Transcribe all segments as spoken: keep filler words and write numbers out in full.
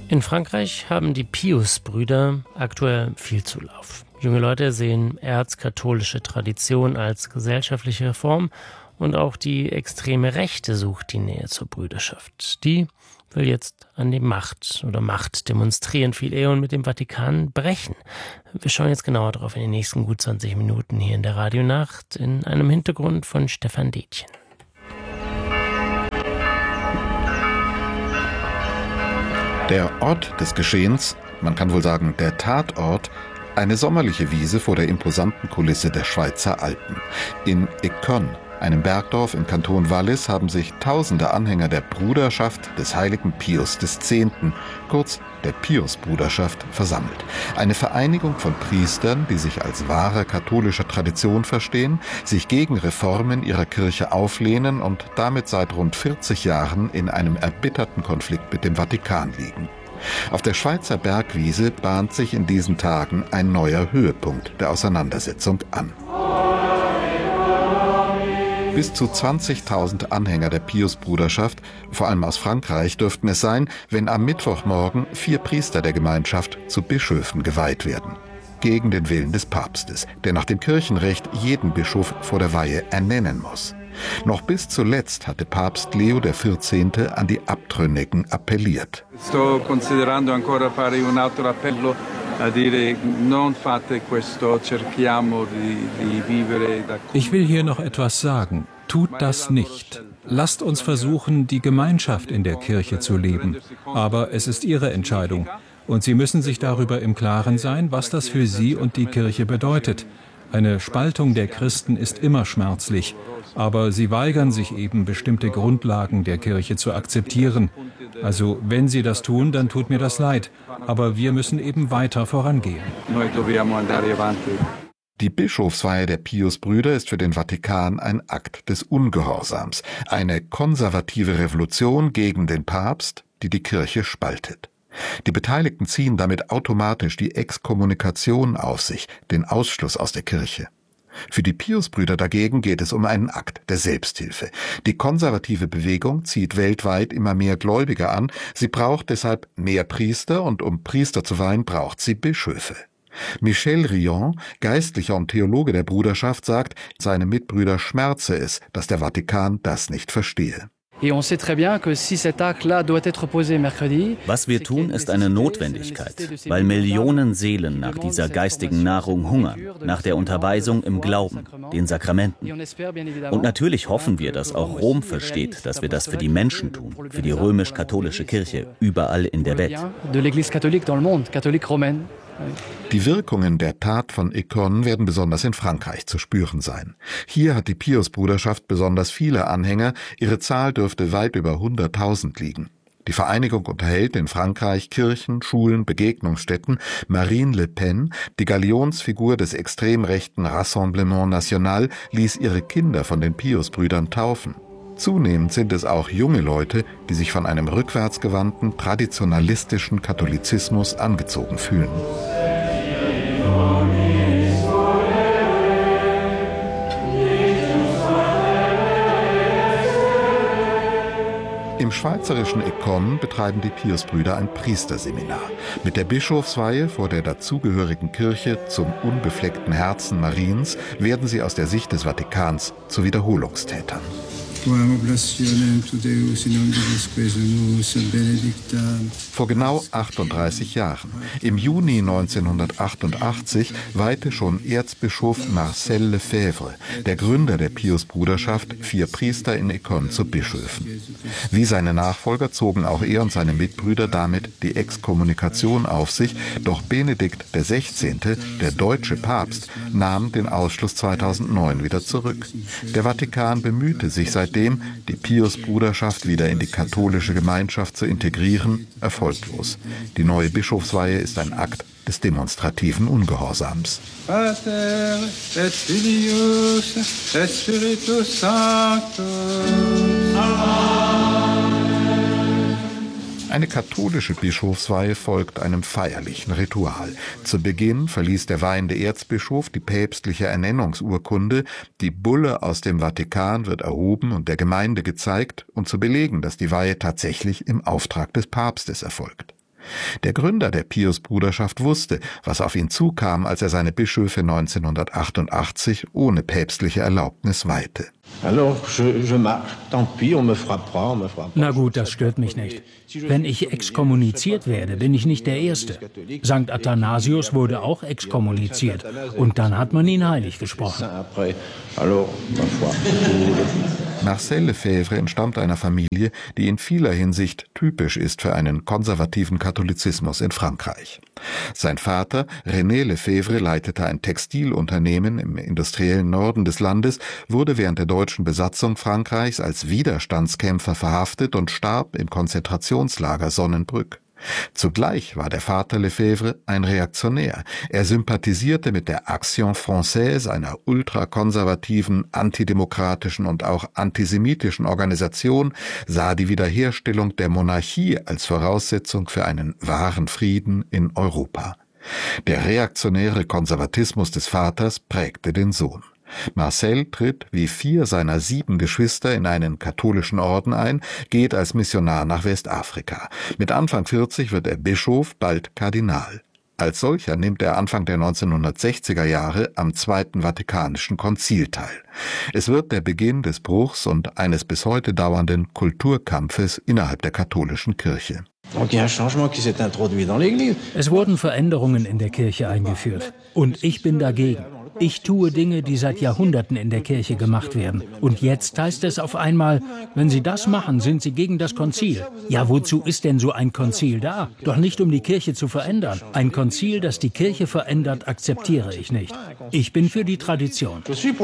In Frankreich haben die Pius-Brüder aktuell viel Zulauf. Junge Leute sehen erzkatholische Tradition als gesellschaftliche Reform und auch die extreme Rechte sucht die Nähe zur Brüderschaft. Die will jetzt an die Macht oder Macht demonstrieren, viel eher und mit dem Vatikan brechen. Wir schauen jetzt genauer darauf in den nächsten gut zwanzig Minuten hier in der Radionacht in einem Hintergrund von Stefan Detjen. Der Ort des Geschehens, man kann wohl sagen der Tatort, eine sommerliche Wiese vor der imposanten Kulisse der Schweizer Alpen. In Éconne, einem Bergdorf im Kanton Wallis, haben sich tausende Anhänger der Bruderschaft des heiligen Pius X., kurz der Pius-Bruderschaft, versammelt. Eine Vereinigung von Priestern, die sich als wahre katholische Tradition verstehen, sich gegen Reformen ihrer Kirche auflehnen und damit seit rund vierzig Jahren in einem erbitterten Konflikt mit dem Vatikan liegen. Auf der Schweizer Bergwiese bahnt sich in diesen Tagen ein neuer Höhepunkt der Auseinandersetzung an. Bis zu zwanzigtausend Anhänger der Pius-Bruderschaft, vor allem aus Frankreich, dürften es sein, wenn am Mittwochmorgen vier Priester der Gemeinschaft zu Bischöfen geweiht werden. Gegen den Willen des Papstes, der nach dem Kirchenrecht jeden Bischof vor der Weihe ernennen muss. Noch bis zuletzt hatte Papst Leo der vierzehnte an die Abtrünnigen appelliert. Sto considerando ancora fare un altro appello a dire non fate questo, cerchiamo di, di vivere da. Ich will hier noch etwas sagen. Tut das nicht. Lasst uns versuchen, die Gemeinschaft in der Kirche zu leben. Aber es ist Ihre Entscheidung. Und Sie müssen sich darüber im Klaren sein, was das für Sie und die Kirche bedeutet. Eine Spaltung der Christen ist immer schmerzlich, aber sie weigern sich eben, bestimmte Grundlagen der Kirche zu akzeptieren. Also wenn sie das tun, dann tut mir das leid, aber wir müssen eben weiter vorangehen. Die Bischofsweihe der Pius-Brüder ist für den Vatikan ein Akt des Ungehorsams, eine konservative Revolution gegen den Papst, die die Kirche spaltet. Die Beteiligten ziehen damit automatisch die Exkommunikation auf sich, den Ausschluss aus der Kirche. Für die Pius-Brüder dagegen geht es um einen Akt der Selbsthilfe. Die konservative Bewegung zieht weltweit immer mehr Gläubige an. Sie braucht deshalb mehr Priester und um Priester zu weihen, braucht sie Bischöfe. Michel Rion, Geistlicher und Theologe der Bruderschaft, sagt, seine Mitbrüder schmerze es, dass der Vatikan das nicht verstehe. Was wir tun, ist eine Notwendigkeit, weil Millionen Seelen nach dieser geistigen Nahrung hungern, nach der Unterweisung im Glauben, den Sakramenten. Und natürlich hoffen wir, dass auch Rom versteht, dass wir das für die Menschen tun, für die römisch-katholische Kirche, überall in der Welt. Die Wirkungen der Tat von Éconne werden besonders in Frankreich zu spüren sein. Hier hat die Pius-Bruderschaft besonders viele Anhänger, ihre Zahl dürfte weit über hunderttausend liegen. Die Vereinigung unterhält in Frankreich Kirchen, Schulen, Begegnungsstätten. Marine Le Pen, die Galionsfigur des extrem rechten Rassemblement National, ließ ihre Kinder von den Pius-Brüdern taufen. Zunehmend sind es auch junge Leute, die sich von einem rückwärtsgewandten, traditionalistischen Katholizismus angezogen fühlen. Im schweizerischen Éconne betreiben die Pius-Brüder ein Priesterseminar. Mit der Bischofsweihe vor der dazugehörigen Kirche zum unbefleckten Herzen Mariens werden sie aus der Sicht des Vatikans zu Wiederholungstätern. Vor genau achtunddreißig Jahren, im Juni neunzehnhundertachtundachtzig, weihte schon Erzbischof Marcel Lefebvre, der Gründer der Pius-Bruderschaft, vier Priester in Éconne zu Bischöfen. Wie seine Nachfolger zogen auch er und seine Mitbrüder damit die Exkommunikation auf sich, doch Benedikt der Sechzehnte, der deutsche Papst, nahm den Ausschluss zweitausendneun wieder zurück. Der Vatikan bemühte sich seitdem, die Pius-Bruderschaft wieder in die katholische Gemeinschaft zu integrieren, erfolglos. Die neue Bischofsweihe ist ein Akt des demonstrativen Ungehorsams. Pater et Filius et Spiritus Sanctus. Eine katholische Bischofsweihe folgt einem feierlichen Ritual. Zu Beginn verließ der weihende Erzbischof die päpstliche Ernennungsurkunde. Die Bulle aus dem Vatikan wird erhoben und der Gemeinde gezeigt, um zu belegen, dass die Weihe tatsächlich im Auftrag des Papstes erfolgt. Der Gründer der Piusbruderschaft wusste, was auf ihn zukam, als er seine Bischöfe neunzehnhundertachtundachtzig ohne päpstliche Erlaubnis weihte. Na gut, das stört mich nicht. Wenn ich exkommuniziert werde, bin ich nicht der Erste. Sankt Athanasius wurde auch exkommuniziert und dann hat man ihn heilig gesprochen. Marcel Lefebvre entstammt einer Familie, die in vieler Hinsicht typisch ist für einen konservativen Katholizismus in Frankreich. Sein Vater, René Lefebvre, leitete ein Textilunternehmen im industriellen Norden des Landes, wurde während der deutschen Besatzung Frankreichs als Widerstandskämpfer verhaftet und starb im Konzentrationslager Sonnenbrück. Zugleich war der Vater Lefebvre ein Reaktionär. Er sympathisierte mit der Action Française, einer ultrakonservativen, antidemokratischen und auch antisemitischen Organisation, sah die Wiederherstellung der Monarchie als Voraussetzung für einen wahren Frieden in Europa. Der reaktionäre Konservatismus des Vaters prägte den Sohn. Marcel tritt wie vier seiner sieben Geschwister in einen katholischen Orden ein, geht als Missionar nach Westafrika. Mit Anfang vierzig wird er Bischof, bald Kardinal. Als solcher nimmt er Anfang der neunzehnhundertsechziger Jahre am Zweiten Vatikanischen Konzil teil. Es wird der Beginn des Bruchs und eines bis heute dauernden Kulturkampfes innerhalb der katholischen Kirche. Es wurden Veränderungen in der Kirche eingeführt. Und ich bin dagegen. Ich tue Dinge, die seit Jahrhunderten in der Kirche gemacht werden. Und jetzt heißt es auf einmal, wenn Sie das machen, sind Sie gegen das Konzil. Ja, wozu ist denn so ein Konzil da? Doch nicht, um die Kirche zu verändern. Ein Konzil, das die Kirche verändert, akzeptiere ich nicht. Ich bin für die Tradition.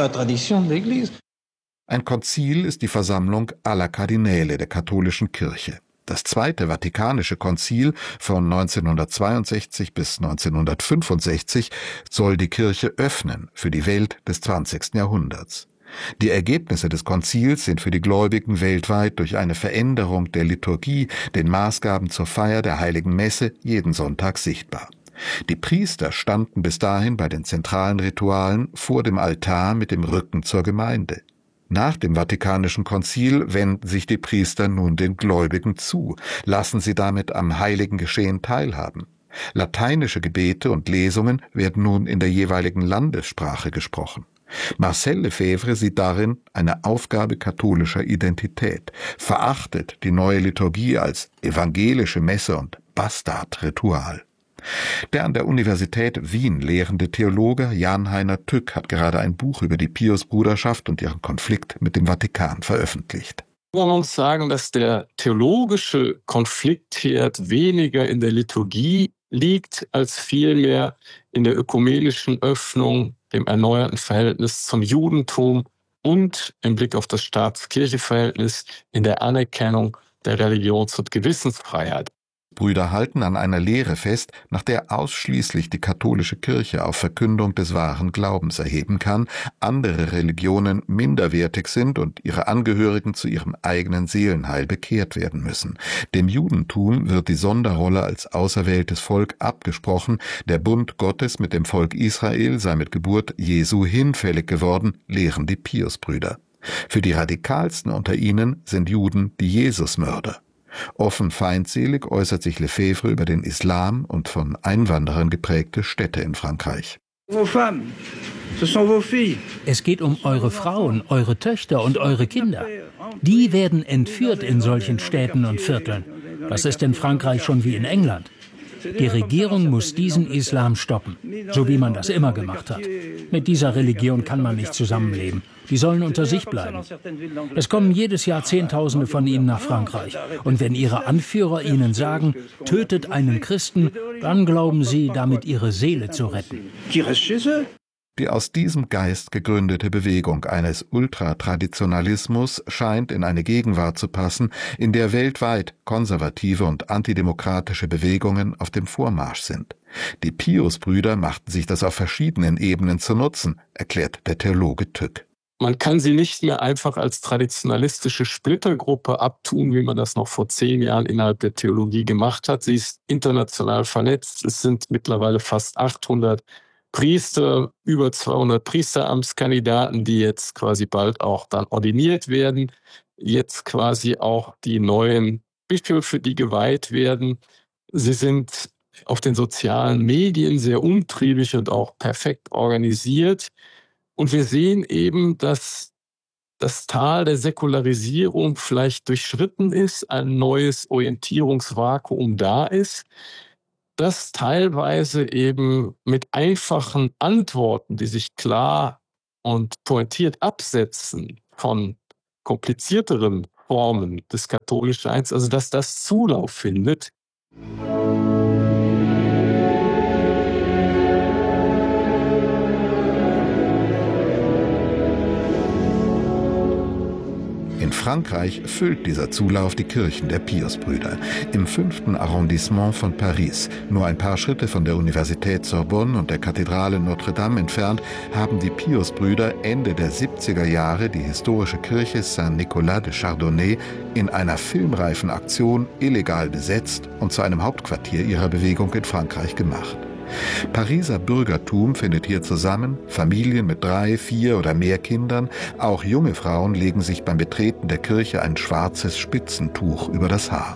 Ein Konzil ist die Versammlung aller Kardinäle der katholischen Kirche. Das Zweite Vatikanische Konzil von neunzehnhundertzweiundsechzig bis neunzehnhundertfünfundsechzig soll die Kirche öffnen für die Welt des zwanzigsten Jahrhunderts. Die Ergebnisse des Konzils sind für die Gläubigen weltweit durch eine Veränderung der Liturgie, den Maßgaben zur Feier der Heiligen Messe jeden Sonntag sichtbar. Die Priester standen bis dahin bei den zentralen Ritualen vor dem Altar mit dem Rücken zur Gemeinde. Nach dem Vatikanischen Konzil wenden sich die Priester nun den Gläubigen zu, lassen sie damit am heiligen Geschehen teilhaben. Lateinische Gebete und Lesungen werden nun in der jeweiligen Landessprache gesprochen. Marcel Lefebvre sieht darin eine Aufgabe katholischer Identität, verachtet die neue Liturgie als evangelische Messe und Bastardritual. Der an der Universität Wien lehrende Theologe Jan-Heiner Tück hat gerade ein Buch über die Piusbruderschaft und ihren Konflikt mit dem Vatikan veröffentlicht. Man muss sagen, dass der theologische Konfliktherd weniger in der Liturgie liegt, als vielmehr in der ökumenischen Öffnung, dem erneuerten Verhältnis zum Judentum und im Blick auf das Staats-Kirche-Verhältnis in der Anerkennung der Religions- und Gewissensfreiheit. Brüder halten an einer Lehre fest, nach der ausschließlich die katholische Kirche auf Verkündung des wahren Glaubens erheben kann, andere Religionen minderwertig sind und ihre Angehörigen zu ihrem eigenen Seelenheil bekehrt werden müssen. Dem Judentum wird die Sonderrolle als auserwähltes Volk abgesprochen, der Bund Gottes mit dem Volk Israel sei mit Geburt Jesu hinfällig geworden, lehren die Piusbrüder. Für die Radikalsten unter ihnen sind Juden die Jesusmörder. Offen feindselig äußert sich Lefebvre über den Islam und von Einwanderern geprägte Städte in Frankreich. Es geht um eure Frauen, eure Töchter und eure Kinder. Die werden entführt in solchen Städten und Vierteln. Das ist in Frankreich schon wie in England. Die Regierung muss diesen Islam stoppen, so wie man das immer gemacht hat. Mit dieser Religion kann man nicht zusammenleben. Die sollen unter sich bleiben. Es kommen jedes Jahr Zehntausende von ihnen nach Frankreich. Und wenn ihre Anführer ihnen sagen, tötet einen Christen, dann glauben sie, damit ihre Seele zu retten. Die aus diesem Geist gegründete Bewegung eines Ultratraditionalismus scheint in eine Gegenwart zu passen, in der weltweit konservative und antidemokratische Bewegungen auf dem Vormarsch sind. Die Piusbrüder machten sich das auf verschiedenen Ebenen zu Nutzen, erklärt der Theologe Tück. Man kann sie nicht mehr einfach als traditionalistische Splittergruppe abtun, wie man das noch vor zehn Jahren innerhalb der Theologie gemacht hat. Sie ist international vernetzt. Es sind mittlerweile fast achthundert Priester, über zweihundert Priesteramtskandidaten, die jetzt quasi bald auch dann ordiniert werden. Jetzt quasi auch die neuen Bischöfe, die geweiht werden. Sie sind auf den sozialen Medien sehr umtriebig und auch perfekt organisiert. Und wir sehen eben, dass das Tal der Säkularisierung vielleicht durchschritten ist, ein neues Orientierungsvakuum da ist, das teilweise eben mit einfachen Antworten, die sich klar und pointiert absetzen von komplizierteren Formen des katholischen Seins, also dass das Zulauf findet. In Frankreich füllt dieser Zulauf die Kirchen der Piusbrüder. Im fünften Arrondissement von Paris, nur ein paar Schritte von der Universität Sorbonne und der Kathedrale Notre-Dame entfernt, haben die Piusbrüder Ende der siebziger Jahre die historische Kirche Saint-Nicolas de Chardonnay in einer filmreifen Aktion illegal besetzt und zu einem Hauptquartier ihrer Bewegung in Frankreich gemacht. Pariser Bürgertum findet hier zusammen, Familien mit drei, vier oder mehr Kindern, auch junge Frauen legen sich beim Betreten der Kirche ein schwarzes Spitzentuch über das Haar.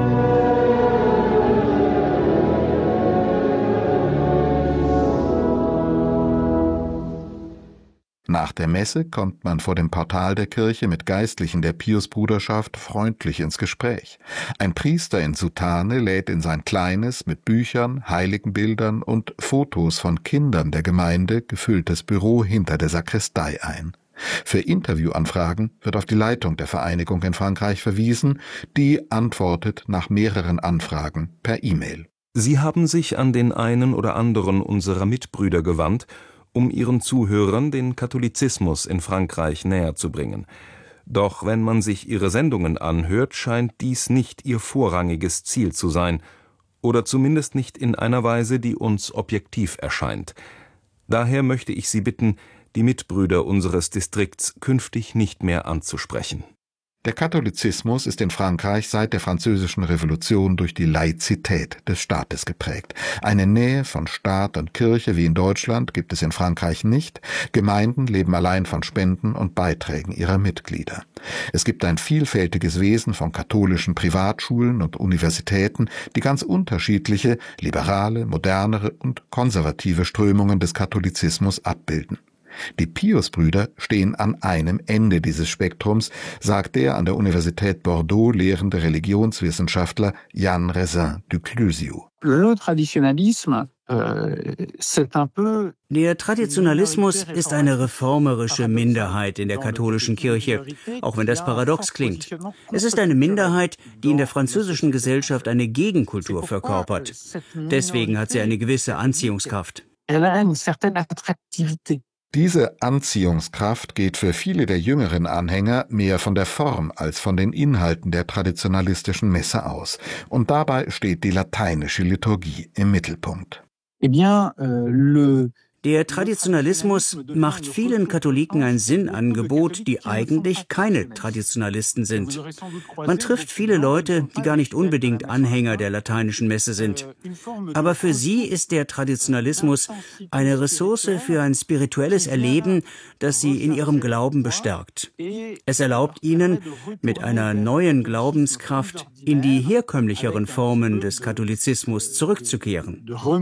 Nach der Messe kommt man vor dem Portal der Kirche mit Geistlichen der Piusbruderschaft freundlich ins Gespräch. Ein Priester in Soutane lädt in sein kleines, mit Büchern, Heiligenbildern und Fotos von Kindern der Gemeinde gefülltes Büro hinter der Sakristei ein. Für Interviewanfragen wird auf die Leitung der Vereinigung in Frankreich verwiesen, die antwortet nach mehreren Anfragen per E-Mail. Sie haben sich an den einen oder anderen unserer Mitbrüder gewandt, um ihren Zuhörern den Katholizismus in Frankreich näher zu bringen. Doch wenn man sich ihre Sendungen anhört, scheint dies nicht ihr vorrangiges Ziel zu sein, oder zumindest nicht in einer Weise, die uns objektiv erscheint. Daher möchte ich Sie bitten, die Mitbrüder unseres Distrikts künftig nicht mehr anzusprechen. Der Katholizismus ist in Frankreich seit der Französischen Revolution durch die Laizität des Staates geprägt. Eine Nähe von Staat und Kirche wie in Deutschland gibt es in Frankreich nicht. Gemeinden leben allein von Spenden und Beiträgen ihrer Mitglieder. Es gibt ein vielfältiges Wesen von katholischen Privatschulen und Universitäten, die ganz unterschiedliche, liberale, modernere und konservative Strömungen des Katholizismus abbilden. Die Piusbrüder stehen an einem Ende dieses Spektrums, sagt der an der Universität Bordeaux lehrende Religionswissenschaftler Jan Raisin du Clusio. Der Traditionalismus ist eine reformerische Minderheit in der katholischen Kirche, auch wenn das paradox klingt. Es ist eine Minderheit, die in der französischen Gesellschaft eine Gegenkultur verkörpert. Deswegen hat sie eine gewisse Anziehungskraft. Diese Anziehungskraft geht für viele der jüngeren Anhänger mehr von der Form als von den Inhalten der traditionalistischen Messe aus. Und dabei steht die lateinische Liturgie im Mittelpunkt. Eh bien, euh, le Der Traditionalismus macht vielen Katholiken ein Sinnangebot, die eigentlich keine Traditionalisten sind. Man trifft viele Leute, die gar nicht unbedingt Anhänger der lateinischen Messe sind. Aber für sie ist der Traditionalismus eine Ressource für ein spirituelles Erleben, das sie in ihrem Glauben bestärkt. Es erlaubt ihnen, mit einer neuen Glaubenskraft in die herkömmlicheren Formen des Katholizismus zurückzukehren.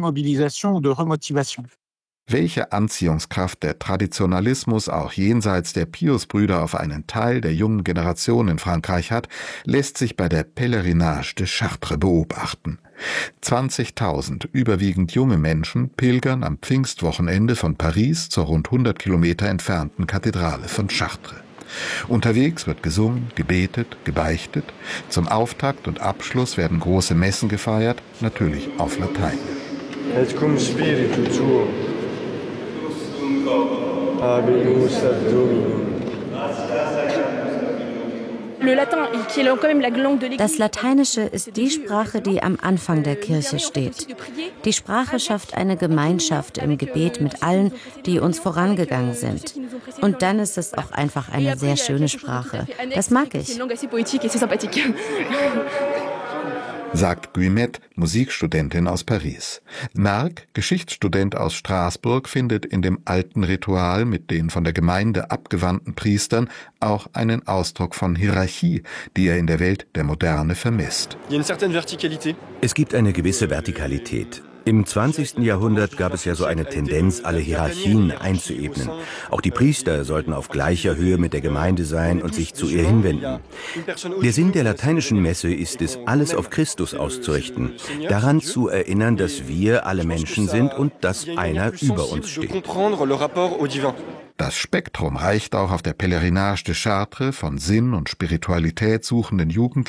Welche Anziehungskraft der Traditionalismus auch jenseits der Piusbrüder auf einen Teil der jungen Generation in Frankreich hat, lässt sich bei der Pèlerinage de Chartres beobachten. zwanzigtausend überwiegend junge Menschen pilgern am Pfingstwochenende von Paris zur rund hundert Kilometer entfernten Kathedrale von Chartres. Unterwegs wird gesungen, gebetet, gebeichtet. Zum Auftakt und Abschluss werden große Messen gefeiert, natürlich auf Lateinisch. Et cum spiritu tuo. Habemus ad Dominum. Das Lateinische ist die Sprache, die am Anfang der Kirche steht. Die Sprache schafft eine Gemeinschaft im Gebet mit allen, die uns vorangegangen sind. Und dann ist es auch einfach eine sehr schöne Sprache. Das mag ich. sagt Guillemette, Musikstudentin aus Paris. Merck, Geschichtsstudent aus Straßburg, findet in dem alten Ritual mit den von der Gemeinde abgewandten Priestern auch einen Ausdruck von Hierarchie, die er in der Welt der Moderne vermisst. Es gibt eine gewisse Vertikalität. Im zwanzigsten Jahrhundert gab es ja so eine Tendenz, alle Hierarchien einzuebnen. Auch die Priester sollten auf gleicher Höhe mit der Gemeinde sein und sich zu ihr hinwenden. Der Sinn der lateinischen Messe ist es, alles auf Christus auszurichten, daran zu erinnern, dass wir alle Menschen sind und dass einer über uns steht. Das Spektrum reicht auch auf der Pèlerinage de Chartres von Sinn und Spiritualität suchenden Jugendlichen